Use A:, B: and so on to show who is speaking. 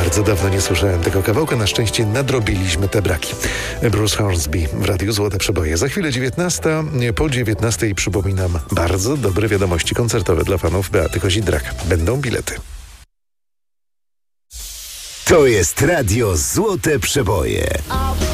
A: Bardzo dawno nie słyszałem tego kawałka. Na szczęście nadrobiliśmy te braki. Bruce Hornsby w Radiu Złote Przeboje. Za chwilę 19. Po 19 przypominam bardzo dobre wiadomości koncertowe dla fanów Beaty Kozidrak. Będą bilety.
B: To jest Radio Złote Przeboje.